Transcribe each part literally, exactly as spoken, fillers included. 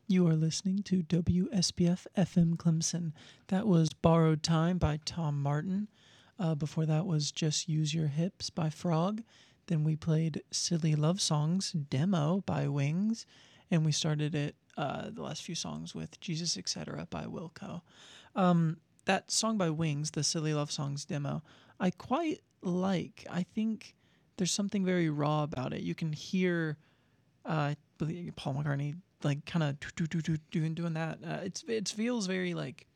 You are listening to W S B F F M Clemson. That was Borrowed Time by Tom Martin. Uh, before that was Just Use Your Hips by Frog. Then we played Silly Love Songs Demo by Wings. And we started it, uh, the last few songs, with Jesus et cetera by Wilco. Um, that song by Wings, the Silly Love Songs Demo, I quite like. I think there's something very raw about it. You can hear uh, Paul McCartney like kind of doing doing that. Uh, it's it feels very like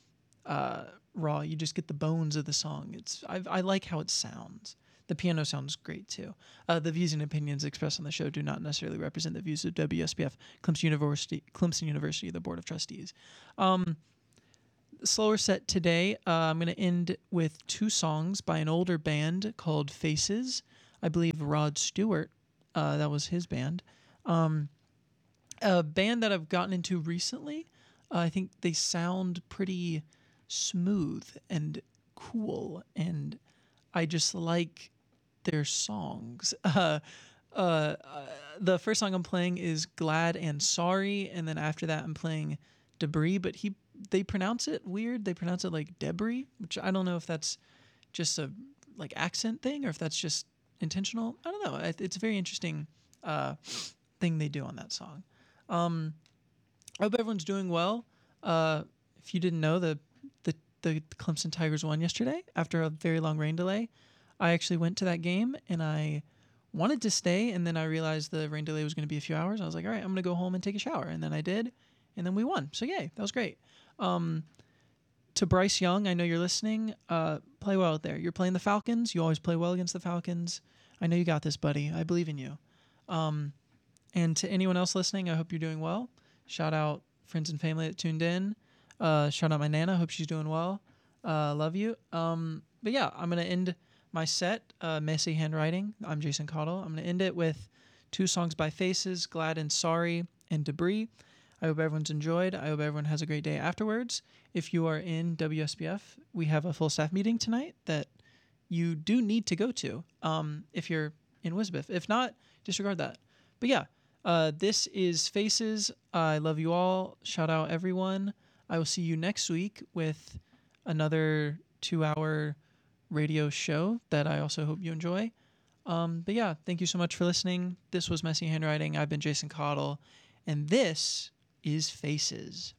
uh, raw. You just get the bones of the song. It's I I like how it sounds. The piano sounds great too. Uh, the views and opinions expressed on the show do not necessarily represent the views of W S B F, Clemson University, Clemson University, the Board of Trustees. Um, slower set today. Uh, I'm going to end with two songs by an older band called Faces. I believe Rod Stewart, uh, that was his band. Um, a band that I've gotten into recently. Uh, I think they sound pretty smooth and cool, and I just like their songs. Uh, uh, uh, the first song I'm playing is "Glad and Sorry," and then after that I'm playing "Debris." But he they pronounce it weird. They pronounce it like debris, which I don't know if that's just a like accent thing or if that's just intentional. I don't know. It's a very interesting uh, thing they do on that song. Um, I hope everyone's doing well. Uh, if you didn't know, the, the the Clemson Tigers won yesterday after a very long rain delay. I actually went to that game and I wanted to stay, and then I realized the rain delay was going to be a few hours. I was like, all right, I'm going to go home and take a shower, and then I did, and then we won. So yay, that was great. Um, to Bryce Young, I know you're listening. Uh, play well out there. You're playing the Falcons. You always play well against the Falcons. I know you got this, buddy. I believe in you. Um, And to anyone else listening, I hope you're doing well. Shout out friends and family that tuned in. Uh, shout out my Nana. Hope she's doing well. Uh, love you. Um, but yeah, I'm going to end my set, uh, Messy Handwriting. I'm Jason Cottle. I'm going to end it with two songs by Faces, Glad and Sorry, and Debris. I hope everyone's enjoyed. I hope everyone has a great day afterwards. If you are in W S B F, we have a full staff meeting tonight that you do need to go to um, if you're in W S B F. If not, disregard that. But yeah, uh, this is Faces. I love you all. Shout out everyone. I will see you next week with another two-hour radio show that I also hope you enjoy. Um, but yeah, thank you so much for listening. This was Messy Handwriting. I've been Jason Cottle, and this is Faces.